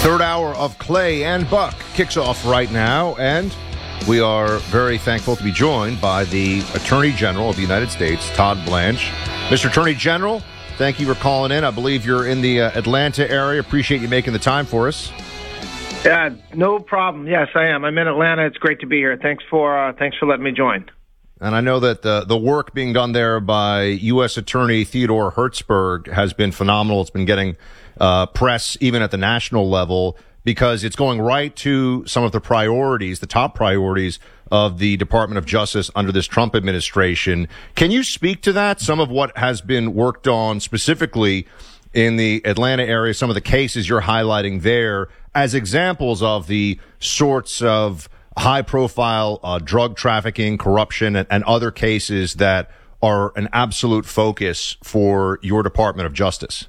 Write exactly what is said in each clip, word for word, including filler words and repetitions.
Third hour of Clay and Buck kicks off right now, and we are very thankful to be joined by the Attorney General of the United States, Todd Blanche. Mister Attorney General, thank you for calling in. I believe you're in the uh, Atlanta area. Appreciate you making the time for us. Yeah, no problem. Yes, I am. I'm in Atlanta. It's great to be here. Thanks for uh, thanks for letting me join. And I know that the, the work being done there by U S Attorney Theodore Hertzberg has been phenomenal. It's been getting uh, press even at the national level because it's going right to some of the priorities, the top priorities of the Department of Justice under this Trump administration. Can you speak to that, some of what has been worked on specifically in the Atlanta area, some of the cases you're highlighting there as examples of the sorts of high-profile uh, drug trafficking, corruption, and, and other cases that are an absolute focus for your Department of Justice?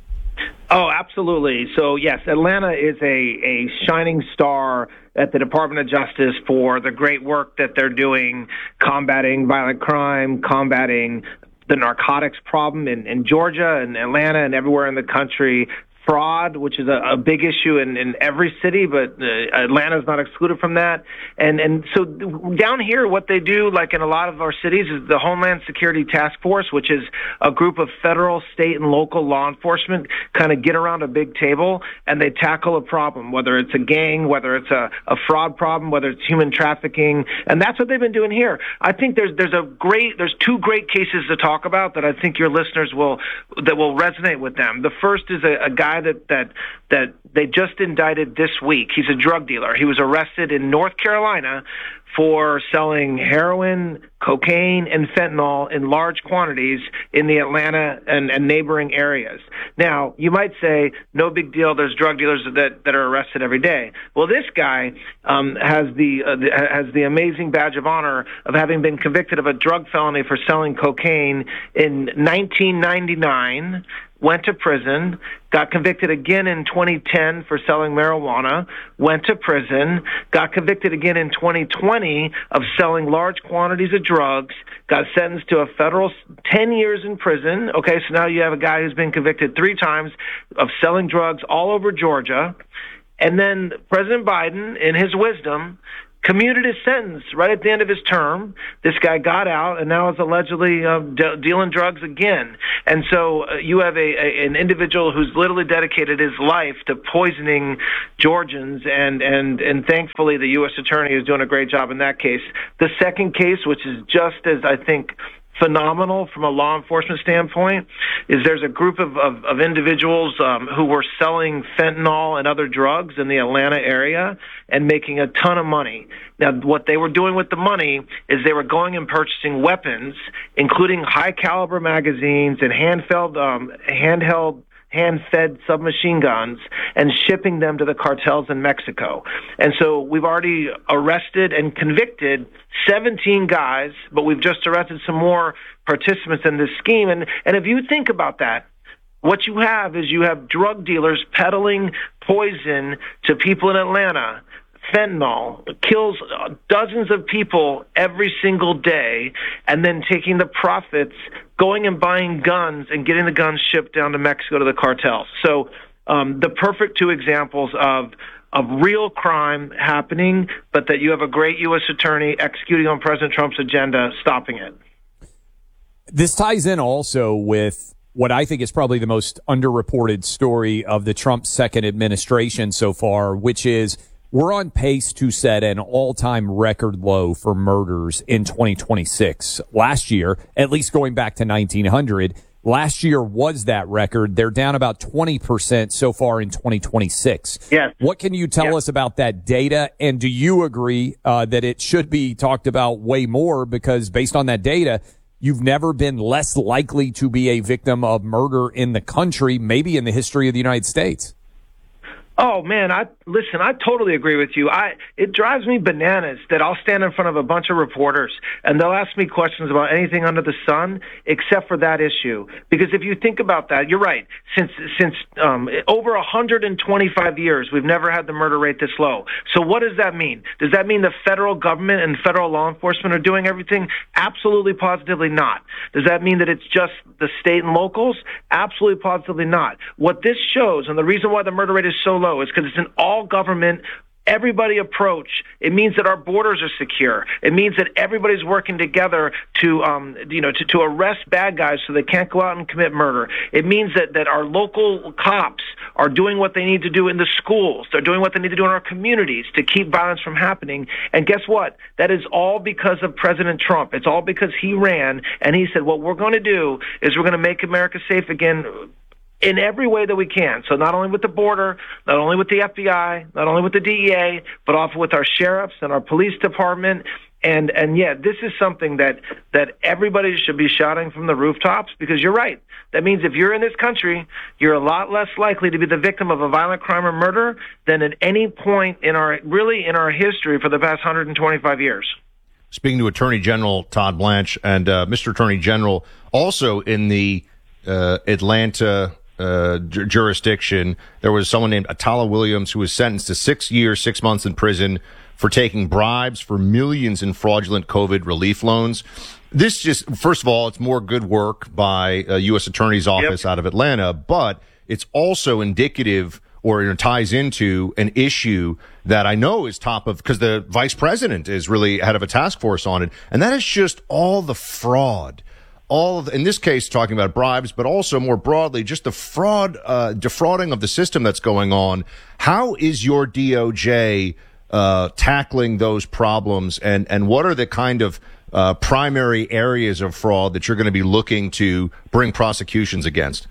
Oh, absolutely. So, yes, Atlanta is a, a shining star at the Department of Justice for the great work that they're doing, combating violent crime, combating the narcotics problem in, in Georgia and Atlanta and everywhere in the country. Fraud, which is a, a big issue in, in every city, but uh, Atlanta is not excluded from that. And and so down here, what they do, like in a lot of our cities, is the Homeland Security Task Force, which is a group of federal, state, and local law enforcement kind of get around a big table and they tackle a problem, whether it's a gang, whether it's a, a fraud problem, whether it's human trafficking, and that's what they've been doing here. I think there's there's a great there's two great cases to talk about that I think your listeners will that will resonate with them. The first is a, a guy that that that they just indicted this week. He's a drug dealer. He was arrested in North Carolina for selling heroin, cocaine, and fentanyl in large quantities in the Atlanta and, and neighboring areas. Now, you might say, no big deal, there's drug dealers that, that are arrested every day. Well, this guy um, has the, uh, the has the amazing badge of honor of having been convicted of a drug felony for selling cocaine in nineteen ninety-nine, went to prison, got convicted again in twenty ten for selling marijuana, went to prison, got convicted again in twenty twenty of selling large quantities of drugs, got sentenced to a federal ten years in prison. Okay, so now you have a guy who's been convicted three times of selling drugs all over Georgia. And then President Biden, in his wisdom, commuted his sentence right at the end of his term. This guy got out and now is allegedly uh, de- dealing drugs again. And so uh, you have a, a an individual who's literally dedicated his life to poisoning Georgians, and, and, and thankfully the U S attorney is doing a great job in that case. The second case, which is just as, I think, phenomenal from a law enforcement standpoint, is there's a group of, of, of individuals um, who were selling fentanyl and other drugs in the Atlanta area and making a ton of money. Now, what they were doing with the money is they were going and purchasing weapons, including high-caliber magazines and handheld, um, handheld hand-fed submachine guns, and shipping them to the cartels in Mexico. And so we've already arrested and convicted seventeen guys, but we've just arrested some more participants in this scheme. And, and if you think about that, what you have is you have drug dealers peddling poison to people in Atlanta. Fentanyl kills dozens of people every single day, and then taking the profits, going and buying guns and getting the guns shipped down to Mexico to the cartels. So um, the perfect two examples of of real crime happening, but that you have a great U S attorney executing on President Trump's agenda, stopping it. This ties in also with what I think is probably the most underreported story of the Trump second administration so far, which is we're on pace to set an all-time record low for murders in twenty twenty-six. Last year, at least going back to nineteen hundred, last year was that record. They're down about twenty percent so far in twenty twenty-six. Yes. What can you tell yes. us about that data? And do you agree uh, that it should be talked about way more? Because based on that data, you've never been less likely to be a victim of murder in the country, maybe in the history of the United States. Oh, man, I listen, I totally agree with you. I It drives me bananas that I'll stand in front of a bunch of reporters and they'll ask me questions about anything under the sun except for that issue. Because if you think about that, you're right. Since since um, over one hundred twenty-five years, we've never had the murder rate this low. So what does that mean? Does that mean the federal government and federal law enforcement are doing everything? Absolutely, positively not. Does that mean that it's just the state and locals? Absolutely, positively not. What this shows, and the reason why the murder rate is so low, low is because it's an all-government, everybody approach. It means that our borders are secure. It means that everybody's working together to, um, you know, to, to arrest bad guys so they can't go out and commit murder. It means that, that our local cops are doing what they need to do in the schools. They're doing what they need to do in our communities to keep violence from happening. And guess what? That is all because of President Trump. It's all because he ran and he said, what we're going to do is we're going to make America safe again in every way that we can. So not only with the border, not only with the F B I, not only with the D E A, but also with our sheriffs and our police department. And, and yeah, this is something that, that everybody should be shouting from the rooftops, because you're right. That means if you're in this country, you're a lot less likely to be the victim of a violent crime or murder than at any point in our, really in our history for the past one hundred twenty-five years. Speaking to Attorney General Todd Blanche, and uh, Mister Attorney General, also in the uh, Atlanta uh, ju- jurisdiction, there was someone named Atala Williams who was sentenced to six years, six months in prison for taking bribes for millions in fraudulent COVID relief loans. This just, first of all, it's more good work by a U S Attorney's Office yep. out of Atlanta, but it's also indicative or it ties into an issue that I know is top of, because the vice president is really head of a task force on it, and that is just all the fraud. All of, in this case, talking about bribes, but also more broadly, just the fraud, uh, defrauding of the system that's going on. How is your D O J uh, tackling those problems, and, and what are the kind of uh, primary areas of fraud that you're going to be looking to bring prosecutions against?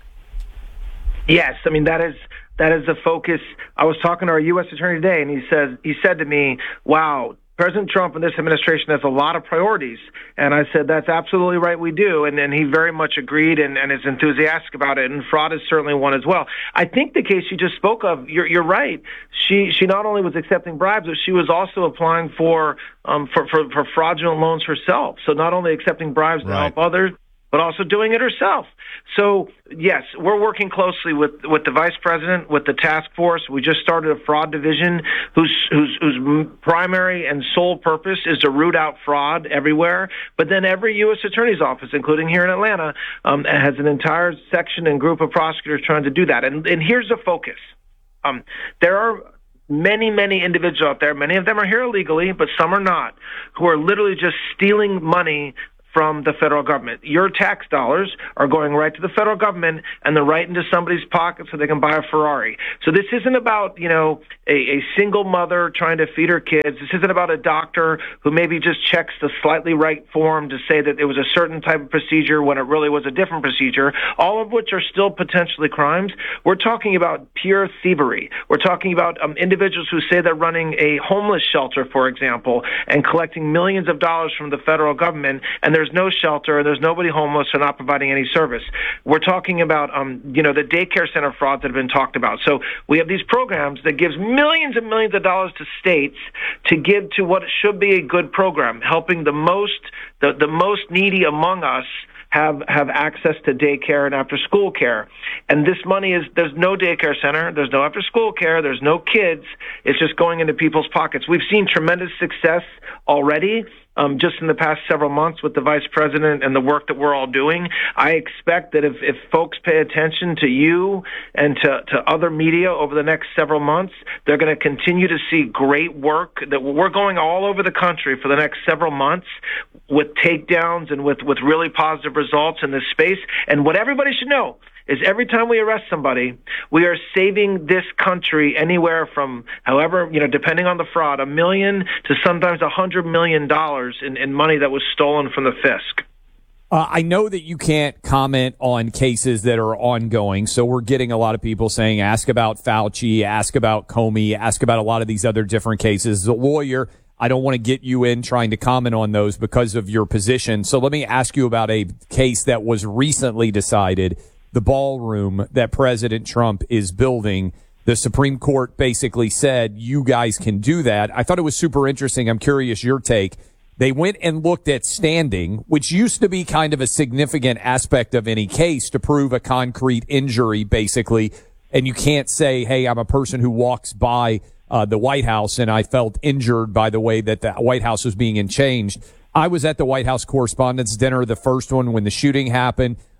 Yes, I mean, that is that is the focus. I was talking to our U S attorney today, and he says he said to me, wow, President Trump and this administration has a lot of priorities. And I said, that's absolutely right, we do. And then he very much agreed and, and is enthusiastic about it. And fraud is certainly one as well. I think the case you just spoke of, you're, you're right. She she not only was accepting bribes, but she was also applying for um for, for, for fraudulent loans herself. So not only accepting bribes to right. help others, but also doing it herself. So, yes, we're working closely with, with the vice president, with the task force. We just started a fraud division whose, whose, whose primary and sole purpose is to root out fraud everywhere. But then every U S attorney's office, including here in Atlanta, um, has an entire section and group of prosecutors trying to do that. And, and here's the focus. Um, there are many, many individuals out there, many of them are here illegally, but some are not, who are literally just stealing money from the federal government. Your tax dollars are going right to the federal government, and they're right into somebody's pocket so they can buy a Ferrari. So this isn't about, you know, a, a single mother trying to feed her kids. This isn't about a doctor who maybe just checks the slightly right form to say that it was a certain type of procedure when it really was a different procedure, all of which are still potentially crimes. We're talking about pure thievery. We're talking about um, individuals who say they're running a homeless shelter, for example, and collecting millions of dollars from the federal government, and there's There's no shelter, there's nobody homeless, or not providing any service. We're talking about, um, you know, the daycare center frauds that have been talked about. So we have these programs that gives millions and millions of dollars to states to give to what should be a good program, helping the most, the, the most needy among us have have access to daycare and after school care. And this money is, there's no daycare center, there's no after school care, there's no kids. It's just going into people's pockets. We've seen tremendous success already. Um, just in the past several months with the vice president and the work that we're all doing. I expect that if, if folks pay attention to you and to, to other media over the next several months, they're going to continue to see great work. That we're going all over the country for the next several months with takedowns and with, with really positive results in this space. And what everybody should know is every time we arrest somebody, we are saving this country anywhere from, however, you know, depending on the fraud, a million to sometimes a hundred million dollars in, in money that was stolen from the fisc. Uh, I know that you can't comment on cases that are ongoing, so we're getting a lot of people saying, ask about Fauci, ask about Comey, ask about a lot of these other different cases. As a lawyer, I don't want to get you in trying to comment on those because of your position. So let me ask you about a case that was recently decided. The ballroom that President Trump is building. The Supreme Court basically said, you guys can do that. I thought it was super interesting. I'm curious your take. They went and looked at standing, which used to be kind of a significant aspect of any case to prove a concrete injury, basically. And you can't say, hey, I'm a person who walks by uh, the White House and I felt injured by the way that the White House was being changed. I was at the White House Correspondents' Dinner, the first one when the shooting happened.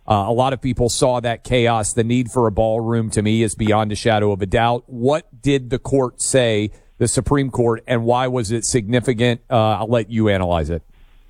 Uh, a lot of people saw that chaos. The need for a ballroom, to me, is beyond a shadow of a doubt. What did the court say, the Supreme Court, and why was it significant? Uh, I'll let you analyze it.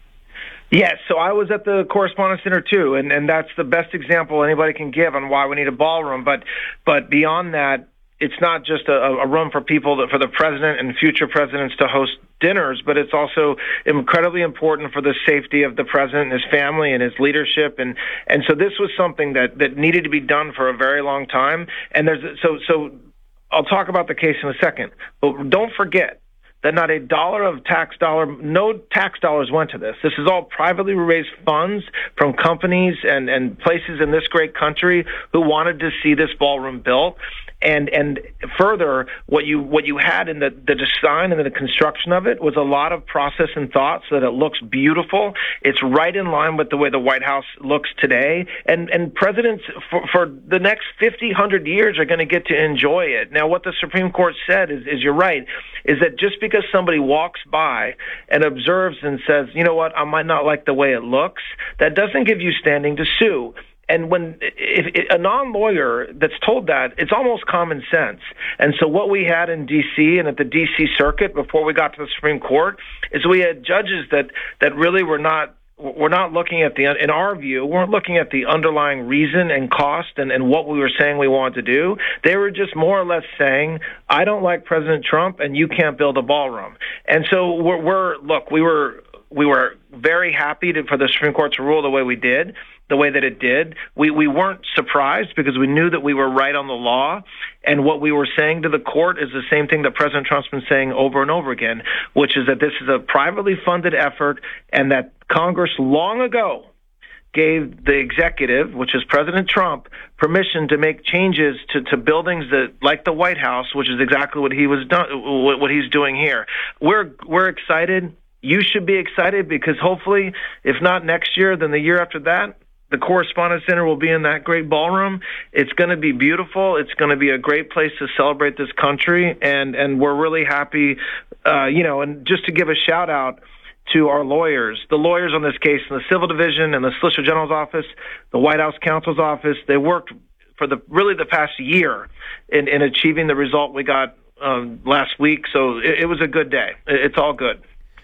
Yes, so I was at the Correspondence Center too, and, and that's the best example anybody can give on why we need a ballroom. But but beyond that, it's not just a, a room for people, that, for the president and future presidents to host dinners, but it's also incredibly important for the safety of the president and his family and his leadership. And, and so this was something that, that needed to be done for a very long time. And there's so so I'll talk about the case in a second, but don't forget that not a dollar of tax dollar, no tax dollars went to this. This is all privately raised funds from companies and, and places in this great country who wanted to see this ballroom built. And and further, what you what you had in the, the design and the construction of it was a lot of process and thought so that it looks beautiful. It's right in line with the way the White House looks today. And and presidents for, for the next fifty, one hundred years are going to get to enjoy it. Now, what the Supreme Court said is, is you're right, is that just because somebody walks by and observes and says, you know what, I might not like the way it looks, that doesn't give you standing to sue. And when if, if a non-lawyer that's told that, it's almost common sense. And so what we had in D C and at the D C Circuit before we got to the Supreme Court is we had judges that, that really were not we're not looking at the, in our view, weren't looking at the underlying reason and cost and, and what we were saying we wanted to do. They were just more or less saying, I don't like President Trump and you can't build a ballroom. And so we're, we're look, we were we were very happy to, for the Supreme Court to rule the way we did, the way that it did. We we weren't surprised because we knew that we were right on the law. And what we were saying to the court is the same thing that President Trump's been saying over and over again, which is that this is a privately funded effort and that Congress long ago gave the executive, which is President Trump, permission to make changes to, to buildings that, like the White House, which is exactly what he was done, what he's doing here. We're we're excited. You should be excited because hopefully, if not next year, then the year after that, the Correspondence Center will be in that great ballroom. It's going to be beautiful. It's going to be a great place to celebrate this country, and, and we're really happy, uh, you know, and just to give a shout out to our lawyers, the lawyers on this case in the Civil Division and the Solicitor General's office, the White House counsel's office. They worked for the really the past year in, in achieving the result we got um, last week. So it, it was a good day. It's all good.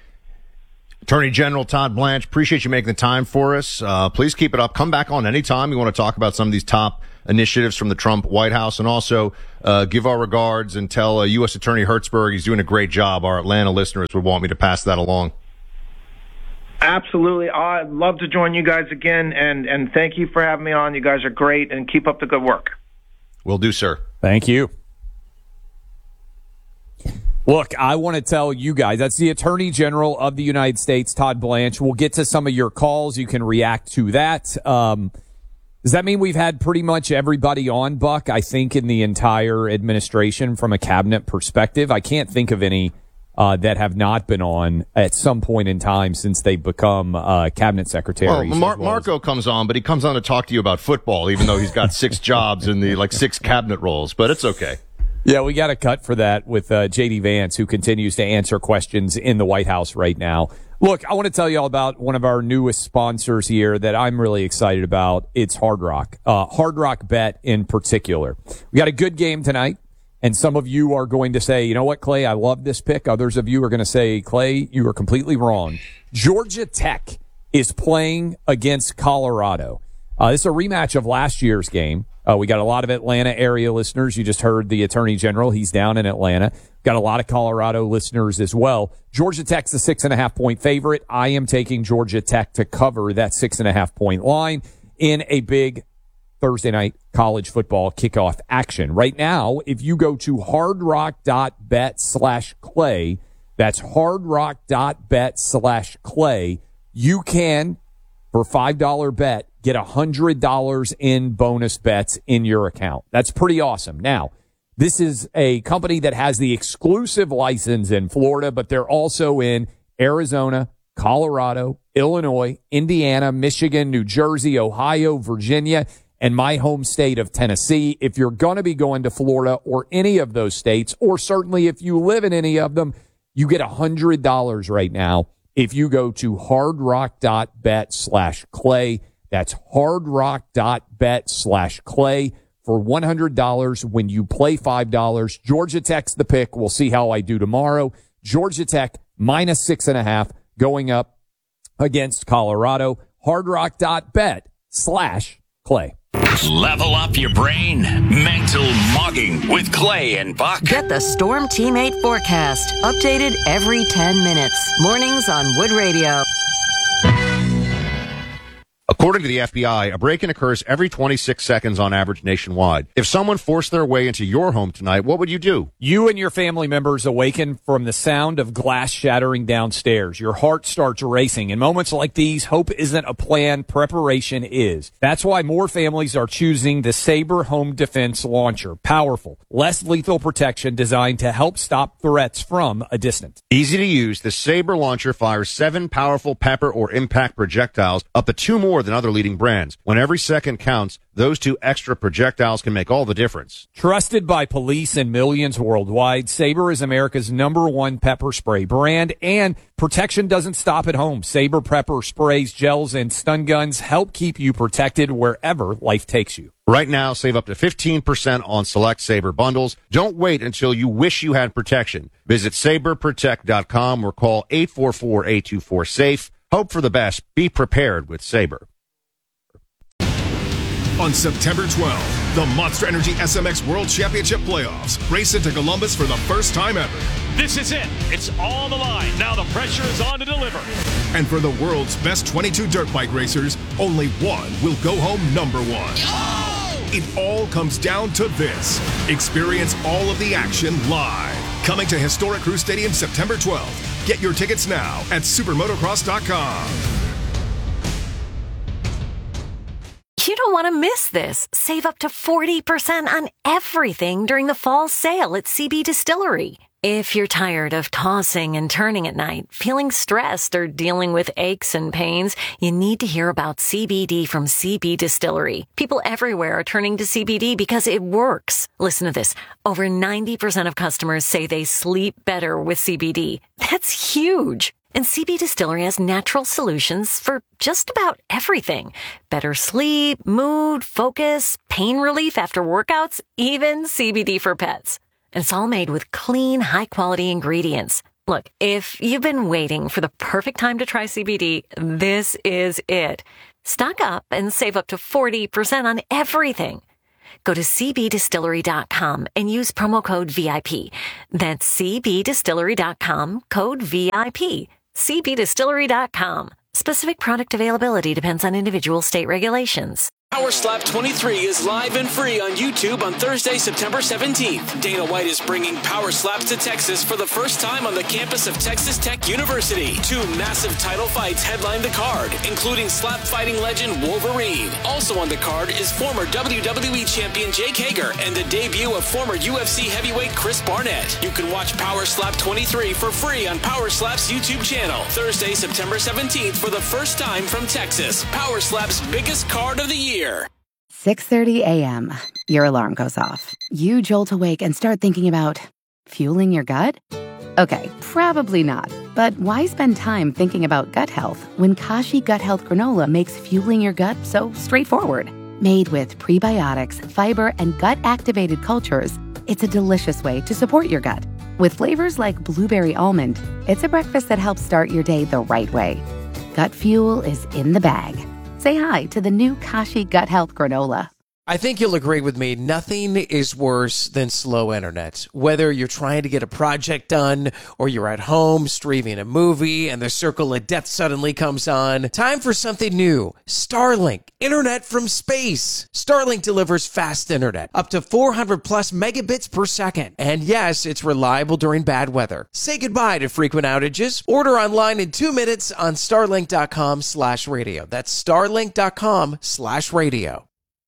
Attorney General Todd Blanche, appreciate you making the time for us. Uh, please keep it up. Come back on anytime you want to talk about some of these top initiatives from the Trump White House, and also uh, give our regards and tell uh, U S Attorney Hertzberg he's doing a great job. Our Atlanta listeners would want me to pass that along. Absolutely. I'd love to join you guys again, and, and thank you for having me on. You guys are great, and keep up the good work. Will do, sir. Thank you. Look, I want to tell you guys, that's the Attorney General of the United States, Todd Blanche. We'll get to some of your calls. You can react to that. Um, does that mean we've had pretty much everybody on, Buck, I think, in the entire administration from a cabinet perspective? I can't think of any uh, that have not been on at some point in time since they've become uh, cabinet secretaries. Well, Mar- Marco comes on, but he comes on to talk to you about football, even though he's got six jobs in the, like, six cabinet roles. But it's okay. Yeah, we got a cut for that with uh, J D Vance, who continues to answer questions in the White House right now. Look, I want to tell you all about one of our newest sponsors here that I'm really excited about. It's Hard Rock. Uh, Hard Rock Bet in particular. We got a good game tonight, and some of you are going to say, you know what, Clay, I love this pick. Others of you are going to say, Clay, you are completely wrong. Georgia Tech is playing against Colorado. Uh, this is a rematch of last year's game. Uh, we got a lot of Atlanta area listeners. You just heard the Attorney General. He's down in Atlanta. Got a lot of Colorado listeners as well. Georgia Tech's a six and a half point favorite. I am taking Georgia Tech to cover that six and a half point line in a big Thursday night college football kickoff action. Right now, if you go to hardrock.bet slash clay, that's hardrock.bet slash clay, you can, for a five dollar bet, get one hundred dollars in bonus bets in your account. That's pretty awesome. Now, this is a company that has the exclusive license in Florida, but they're also in Arizona, Colorado, Illinois, Indiana, Michigan, New Jersey, Ohio, Virginia, and my home state of Tennessee. If you're going to be going to Florida or any of those states, or certainly if you live in any of them, you get one hundred dollars right now if you go to hardrock.bet slash clay. That's hardrock.bet slash clay for one hundred dollars when you play five dollars. Georgia Tech's the pick. We'll see how I do tomorrow. Georgia Tech minus six and a half going up against Colorado. Hardrock.bet slash clay. Level up your brain. Mental Mogging with Clay and Buck. Get the Storm Teammate forecast, updated every ten minutes. Mornings on Wood Radio. According to the F B I, a break-in occurs every twenty-six seconds on average nationwide. If someone forced their way into your home tonight, what would you do? You and your family members awaken from the sound of glass shattering downstairs. Your heart starts racing. In moments like these, hope isn't a plan, preparation is. That's why more families are choosing the Sabre Home Defense Launcher. Powerful, less lethal protection designed to help stop threats from a distance. Easy to use, the Sabre Launcher fires seven powerful pepper or impact projectiles, up to two more than other leading brands. When every second counts, those two extra projectiles can make all the difference. Trusted by police and millions worldwide, Sabre is America's number one pepper spray brand, and protection doesn't stop at home. Sabre pepper sprays, gels, and stun guns help keep you protected wherever life takes you. Right now, save up to fifteen percent on select Sabre bundles. Don't wait until you wish you had protection. Visit sabre protect dot com or call eight four four, eight two four, SAFE. Hope for the best. Be prepared with Sabre. On September twelfth, the Monster Energy S M X World Championship Playoffs race into Columbus for the first time ever. This is it. It's all the line. Now the pressure is on to deliver. And for the world's best twenty-two dirt bike racers, only one will go home number one. Oh! It all comes down to this. Experience all of the action live. Coming to Historic Crew Stadium September twelfth. Get your tickets now at supermotocross dot com. You don't want to miss this. Save up to forty percent on everything during the fall sale at C B Distillery. If you're tired of tossing and turning at night, feeling stressed, or dealing with aches and pains, you need to hear about C B D from C B Distillery. People everywhere are turning to C B D because it works. Listen to this. Over ninety percent of customers say they sleep better with C B D. That's huge. And C B Distillery has natural solutions for just about everything. Better sleep, mood, focus, pain relief after workouts, even C B D for pets. And it's all made with clean, high-quality ingredients. Look, if you've been waiting for the perfect time to try C B D, this is it. Stock up and save up to forty percent on everything. Go to c b distillery dot com and use promo code V I P. That's c b distillery dot com, code V I P. c b distillery dot com. Specific product availability depends on individual state regulations. Power Slap twenty-three is live and free on YouTube on Thursday, September seventeenth. Dana White is bringing Power Slaps to Texas for the first time on the campus of Texas Tech University. Two massive title fights headline the card, including slap fighting legend Wolverine. Also on the card is former W W E champion Jake Hager and the debut of former U F C heavyweight Chris Barnett. You can watch Power Slap twenty-three for free on Power Slap's YouTube channel. Thursday, September seventeenth for the first time from Texas. Power Slap's biggest card of the year. six thirty a.m. Your alarm goes off. You jolt awake and start thinking about fueling your gut? Okay, probably not. But why spend time thinking about gut health when Kashi Gut Health Granola makes fueling your gut so straightforward? Made with prebiotics, fiber, and gut-activated cultures, it's a delicious way to support your gut. With flavors like blueberry almond, it's a breakfast that helps start your day the right way. Gut fuel is in the bag. Say hi to the new Kashi Gut Health Granola. I think you'll agree with me. Nothing is worse than slow internet. Whether you're trying to get a project done or you're at home streaming a movie and the circle of death suddenly comes on, time for something new. Starlink, internet from space. Starlink delivers fast internet, up to four hundred plus megabits per second. And yes, it's reliable during bad weather. Say goodbye to frequent outages. Order online in two minutes on starlink.com slash radio. That's starlink.com slash radio.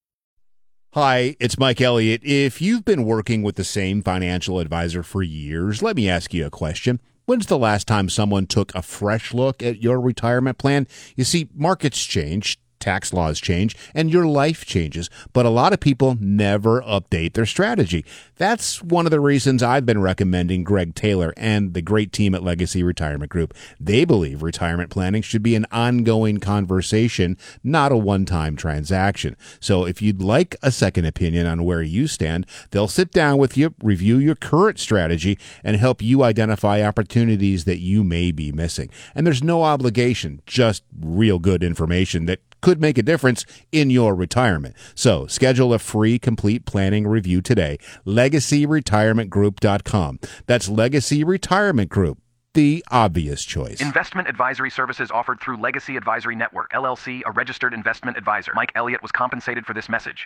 Hi, it's Mike Elliott. If you've been working with the same financial advisor for years, let me ask you a question. When's the last time someone took a fresh look at your retirement plan? You see, markets change, tax laws change, and your life changes. But a lot of people never update their strategy. That's one of the reasons I've been recommending Greg Taylor and the great team at Legacy Retirement Group. They believe retirement planning should be an ongoing conversation, not a one-time transaction. So if you'd like a second opinion on where you stand, they'll sit down with you, review your current strategy, and help you identify opportunities that you may be missing. And there's no obligation, just real good information that could make a difference in your retirement. So schedule a free complete planning review today. legacy retirement group dot com. That's Legacy Retirement Group, the obvious choice. Investment advisory services offered through Legacy Advisory Network, L L C, a registered investment advisor. Mike Elliott was compensated for this message.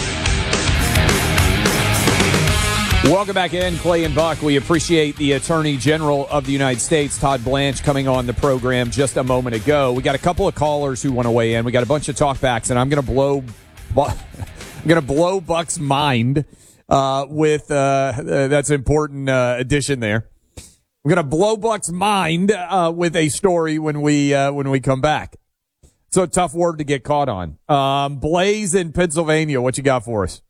Welcome back in, Clay and Buck. We appreciate the Attorney General of the United States, Todd Blanche, coming on the program just a moment ago. We got a couple of callers who want to weigh in. We got a bunch of talkbacks, and I'm going to blow, I'm going to blow Buck's mind uh, with uh, uh, that's an important uh, addition there. I'm going to blow Buck's mind uh, with a story when we uh, when we come back. It's a tough word to get caught on. Um, Blaze in Pennsylvania, what you got for us?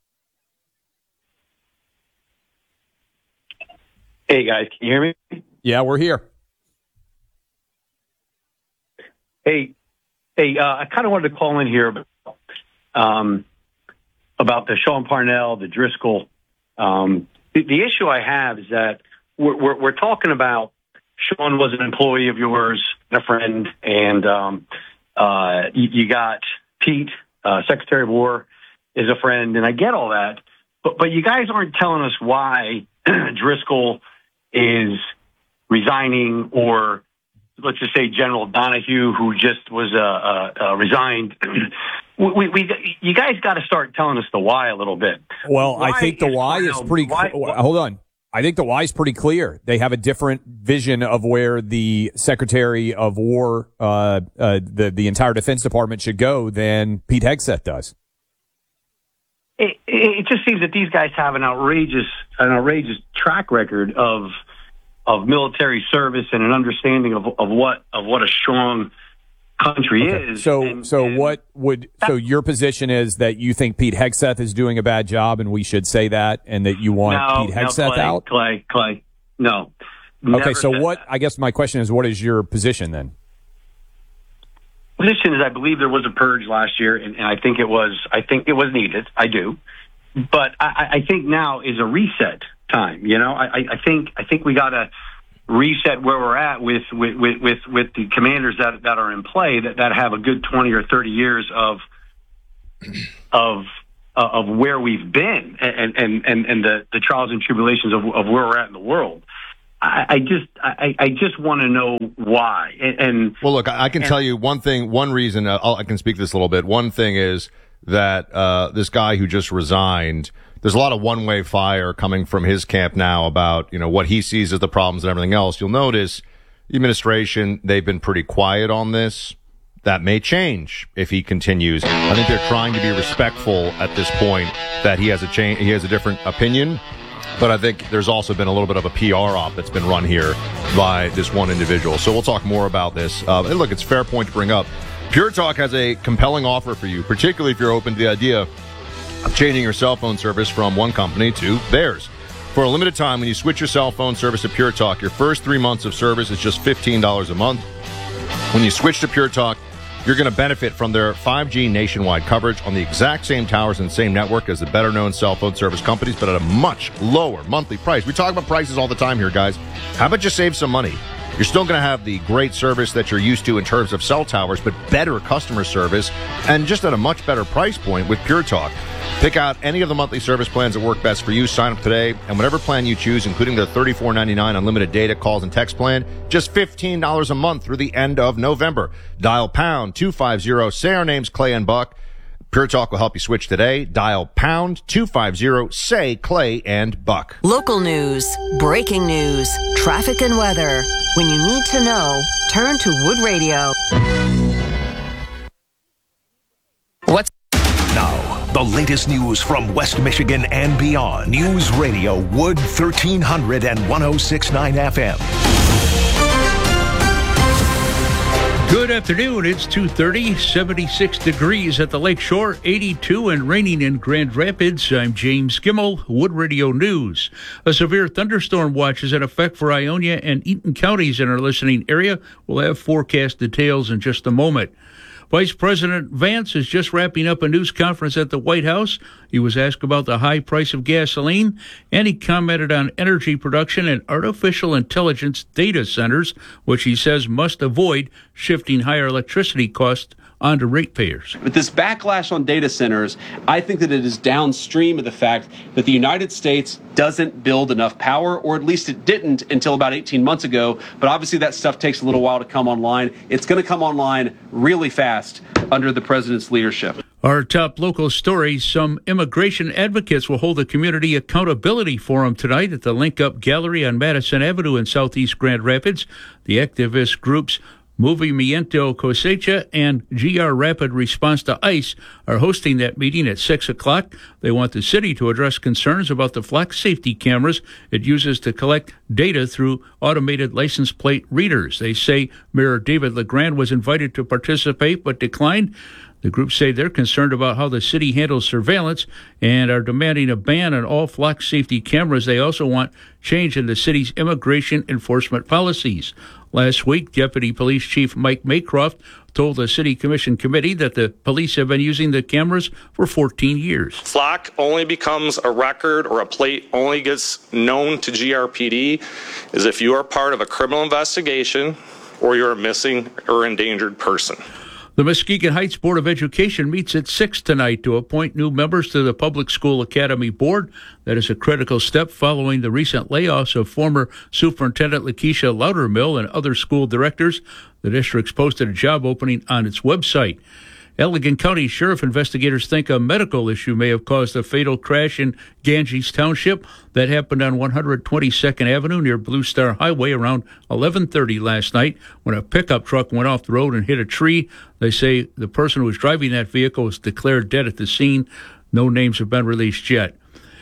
Hey, guys, can you hear me? Yeah, we're here. Hey, hey, uh, I kind of wanted to call in here about, um, about the Sean Parnell, the Driscoll. Um, the, the issue I have is that we're, we're, we're talking about Sean was an employee of yours, a friend, and um, uh, you, you got Pete, uh, Secretary of War, is a friend, and I get all that, but but you guys aren't telling us why Driscoll is resigning, or let's just say General Donahue, who just was uh, uh, uh, resigned. we, we, you guys got to start telling us the why a little bit. Well, why I think the is why Parnell, is pretty. why, Cl- hold on, I think the why is pretty clear. They have a different vision of where the Secretary of War, uh, uh, the the entire Defense Department should go than Pete Hegseth does. It, it just seems that these guys have an outrageous, an outrageous track record of of military service and an understanding of of what of what a strong country okay. is. So, and, so and what would so your position is that you think Pete Hegseth is doing a bad job, and we should say that, and that you want no, Pete Hegseth no, Clay, out? Clay, Clay, no. Okay, so what? That. I guess my question is, what is your position then? Position is, I believe there was a purge last year, and, and I think it was, I think it was needed. I do, but I, I think now is a reset time. You know, I, I think, I think we got to reset where we're at with, with, with, with, with the commanders that, that are in play that, that have a good twenty or thirty years of, of, uh, of where we've been and, and, and, and the, the trials and tribulations of, of where we're at in the world. I, I just, I, I just want to know why. And, and well, look, I, I can and, tell you one thing, one reason. Uh, I'll, I can speak to this a little bit. One thing is that uh, this guy who just resigned, there's a lot of one-way fire coming from his camp now about, you know, what he sees as the problems and everything else. You'll notice the administration, they've been pretty quiet on this. That may change if he continues. I think they're trying to be respectful at this point that he has a change, he has a different opinion. But I think there's also been a little bit of a P R op that's been run here by this one individual. So we'll talk more about this. Uh, and look, it's a fair point to bring up. Pure Talk has a compelling offer for you, particularly if you're open to the idea of changing your cell phone service from one company to theirs. For a limited time, when you switch your cell phone service to Pure Talk, your first three months of service is just fifteen dollars a month. When you switch to Pure Talk, you're going to benefit from their five G nationwide coverage on the exact same towers and same network as the better-known cell phone service companies, but at a much lower monthly price. We talk about prices all the time here, guys. How about you save some money? You're still going to have the great service that you're used to in terms of cell towers, but better customer service and just at a much better price point with Pure Talk. Pick out any of the monthly service plans that work best for you. Sign up today, and whatever plan you choose, including the thirty-four ninety-nine unlimited data, calls, and text plan, just fifteen dollars a month through the end of November. Dial pound two fifty. Say our names, Clay and Buck. Pure Talk will help you switch today. Dial pound two fifty. Say Clay and Buck. Local news, breaking news, traffic and weather. When you need to know, turn to Wood Radio. What's now? The latest news from West Michigan and beyond. News Radio Wood thirteen hundred and one oh six point nine F M. Good afternoon. It's two thirty, seventy-six degrees at the Lakeshore, eighty-two and raining in Grand Rapids. I'm James Gimmel, Wood Radio News. A severe thunderstorm watch is in effect for Ionia and Eaton counties in our listening area. We'll have forecast details in just a moment. Vice President Vance is just wrapping up a news conference at the White House. He was asked about the high price of gasoline, and he commented on energy production and artificial intelligence data centers, which he says must avoid shifting higher electricity costs onto ratepayers. But this backlash on data centers, I think that it is downstream of the fact that the United States doesn't build enough power, or at least it didn't until about eighteen months ago. But obviously that stuff takes a little while to come online. It's going to come online really fast under the president's leadership. Our top local stories: some immigration advocates will hold a community accountability forum tonight at the Link Up Gallery on Madison Avenue in southeast Grand Rapids. The activist groups Movimiento Cosecha and G R Rapid Response to ICE are hosting that meeting at six o'clock. They want the city to address concerns about the flock safety cameras it uses to collect data through automated license plate readers. They say Mayor David LeGrand was invited to participate but declined. The group say they're concerned about how the city handles surveillance and are demanding a ban on all flock safety cameras. They also want change in the city's immigration enforcement policies. Last week, Deputy Police Chief Mike Maycroft told the City Commission committee that the police have been using the cameras for fourteen years. Flock only becomes a record, or a plate only gets known to G R P D is if you are part of a criminal investigation or you're a missing or endangered person. The Muskegon Heights Board of Education meets at six tonight to appoint new members to the Public School Academy Board. That is a critical step following the recent layoffs of former Superintendent Lakeisha Loudermill and other school directors. The district's posted a job opening on its website. Allegan County Sheriff investigators think a medical issue may have caused a fatal crash in Ganges Township. That happened on one hundred twenty-second Avenue near Blue Star Highway around eleven thirty last night when a pickup truck went off the road and hit a tree. They say the person who was driving that vehicle was declared dead at the scene. No names have been released yet.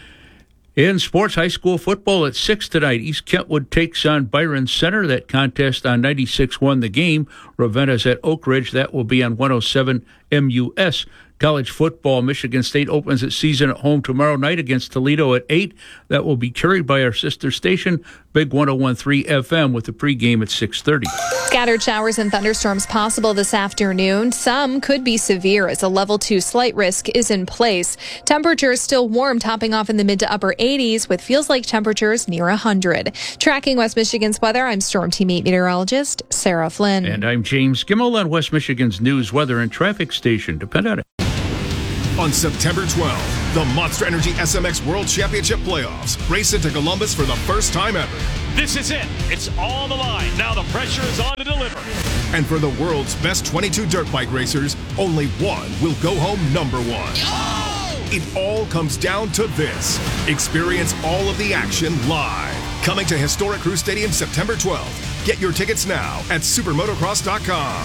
In sports, high school football at six tonight. East Kentwood takes on Byron Center. That contest on ninety-six one the game. Ravenna's at Oak Ridge. That will be on one oh seven M U S. College football, Michigan State opens its season at home tomorrow night against Toledo at eight. That will be carried by our sister station, Big one oh one point three F M, with the pregame at six thirty. Scattered showers and thunderstorms possible this afternoon. Some could be severe as a level two slight risk is in place. Temperatures still warm, topping off in the mid to upper eighties with feels like temperatures near one hundred. Tracking West Michigan's weather, I'm Storm Team eight meteorologist Sarah Flynn. And I'm James Gimmel on West Michigan's news, weather, and traffic station. Depend on it. On September twelfth, the Monster Energy S M X World Championship Playoffs race into Columbus for the first time ever. This is it. It's all on the line. Now the pressure is on to deliver. And for the world's best twenty-two dirt bike racers, only one will go home number one. Oh! It all comes down to this. Experience all of the action live. Coming to historic Crew Stadium September twelfth. Get your tickets now at supermotocross dot com.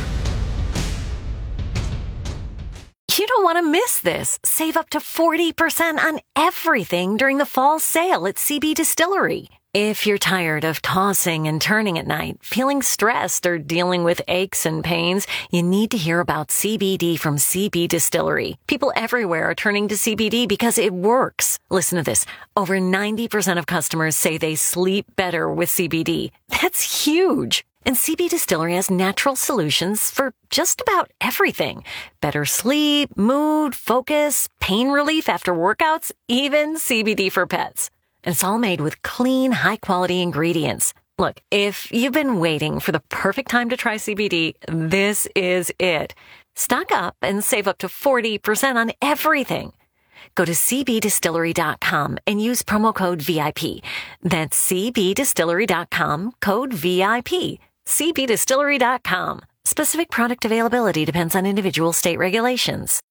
You don't want to miss this. Save up to forty percent on everything during the fall sale at C B Distillery. If you're tired of tossing and turning at night, feeling stressed, or dealing with aches and pains, you need to hear about C B D from C B Distillery. People everywhere are turning to C B D because it works. Listen to this. Over ninety percent of customers say they sleep better with C B D. That's huge. And C B Distillery has natural solutions for just about everything. Better sleep, mood, focus, pain relief after workouts, even C B D for pets. And it's all made with clean, high-quality ingredients. Look, if you've been waiting for the perfect time to try C B D, this is it. Stock up and save up to forty percent on everything. Go to c b distillery dot com and use promo code V I P. That's c b distillery dot com, code V I P. c b distillery dot com. Specific product availability depends on individual state regulations.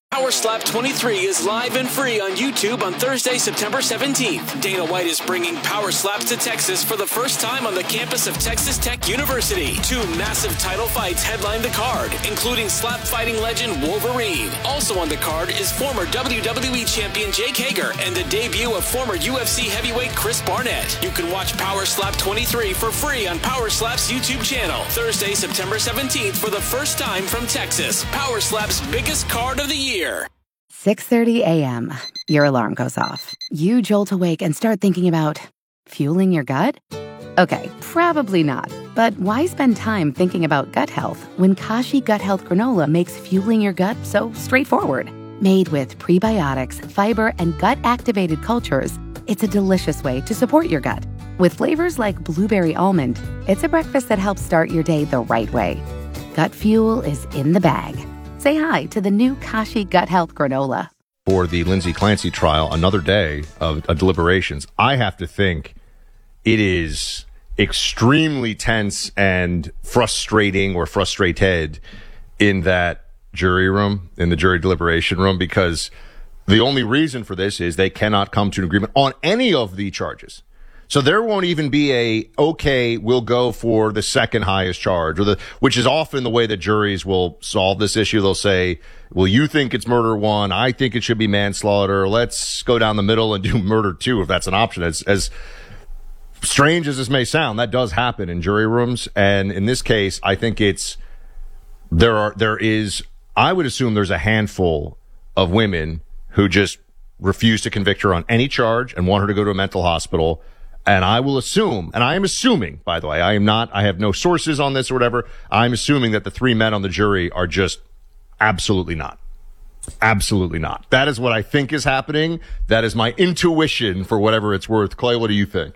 Power Slap twenty-three is live and free on YouTube on Thursday, September seventeenth. Dana White is bringing Power Slaps to Texas for the first time on the campus of Texas Tech University. Two massive title fights headline the card, including slap fighting legend Wolverine. Also on the card is former W W E champion Jake Hager and the debut of former U F C heavyweight Chris Barnett. You can watch Power Slap twenty-three for free on Power Slap's YouTube channel. Thursday, September seventeenth for the first time from Texas. Power Slap's biggest card of the year. six thirty a.m. Your alarm goes off. You jolt awake and start thinking about fueling your gut? Okay, probably not. But why spend time thinking about gut health when Kashi Gut Health Granola makes fueling your gut so straightforward? Made with prebiotics, fiber, and gut-activated cultures, it's a delicious way to support your gut. With flavors like blueberry almond, it's a breakfast that helps start your day the right way. Gut fuel is in the bag. Say hi to the new Kashi Gut Health Granola. For the Lindsay Clancy trial, another day of, of deliberations, I have to think it is extremely tense and frustrating or frustrated in that jury room, in the jury deliberation room, because the only reason for this is they cannot come to an agreement on any of the charges. So there won't even be a, okay, we'll go for the second highest charge, or the, which is often the way that juries will solve this issue. They'll say, well, you think it's murder one. I think it should be manslaughter. Let's go down the middle and do murder two, if that's an option. As, as strange as this may sound, that does happen in jury rooms. And in this case, I think it's, there are, there is, I would assume there's a handful of women who just refuse to convict her on any charge and want her to go to a mental hospital. And I will assume, and I am assuming, by the way, I am not, I have no sources on this or whatever. I'm assuming that the three men on the jury are just absolutely not. Absolutely not. That is what I think is happening. That is my intuition for whatever it's worth. Clay, what do you think?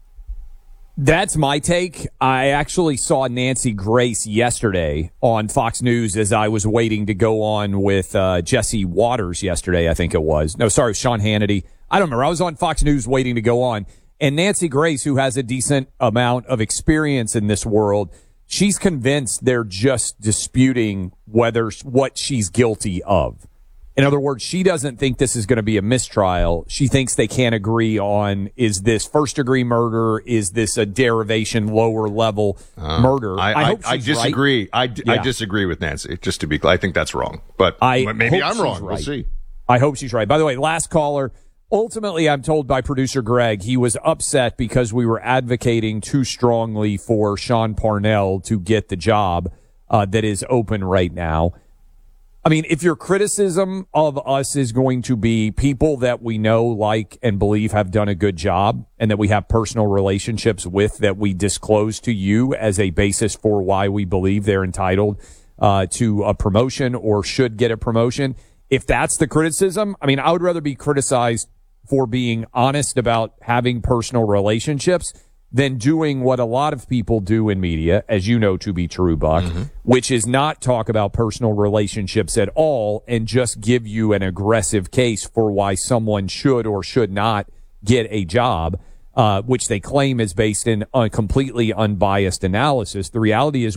That's my take. I actually saw Nancy Grace yesterday on Fox News as I was waiting to go on with uh, Jesse Waters yesterday, I think it was. No, sorry, Sean Hannity. I don't remember. I was on Fox News waiting to go on. And Nancy Grace, who has a decent amount of experience in this world, she's convinced they're just disputing whether what she's guilty of. In other words, she doesn't think this is going to be a mistrial. She thinks they can't agree on, is this first degree murder? Is this a derivation lower level uh, murder? I, I, I, I disagree. Right. I, d- yeah. I disagree with Nancy, just to be clear. I think that's wrong. But I maybe I'm wrong. Right. We'll see. I hope she's right. By the way, last caller. Ultimately, I'm told by producer Greg, he was upset because we were advocating too strongly for Sean Parnell to get the job uh, that is open right now. I mean, if your criticism of us is going to be people that we know, like, and believe have done a good job and that we have personal relationships with that we disclose to you as a basis for why we believe they're entitled uh, to a promotion or should get a promotion, if that's the criticism, I mean, I would rather be criticized for being honest about having personal relationships than doing what a lot of people do in media, as you know to be true, Buck, mm-hmm. which is not talk about personal relationships at all and just give you an aggressive case for why someone should or should not get a job, uh, which they claim is based in a completely unbiased analysis. The reality is